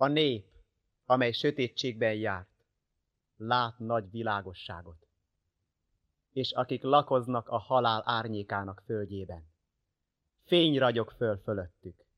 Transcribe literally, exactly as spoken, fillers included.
A nép, amely sötétségben járt, lát nagy világosságot, és akik lakoznak a halál árnyékának földjében, fény ragyog föl fölöttük.